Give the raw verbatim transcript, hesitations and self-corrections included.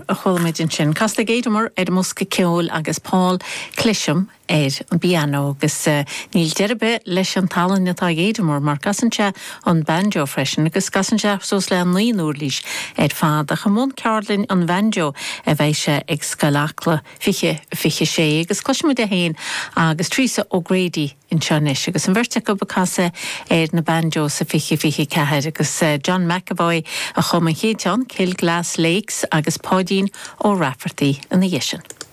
a chulméidin sin. Casta géidirmar ar musca ceol agus Paul Clisham er an piano agus uh, níl derbe leis an talan natá géidirmar mar gasanse an banjo freisin agus gasanse sos le an líonúr lís ar fád a chamón Carolyn an banjo a bheise ag scalachla fiche fiche sé agus cosisimu de héin agus Trísa O'Grady in Charnish agus an bhirrte go bacasa ar na banjo sa fiche fiche cehead agus uh, John McAvoy a chum an chéiteán Kill Glass Lakes agus Podín ó Rafferty in the Yishin.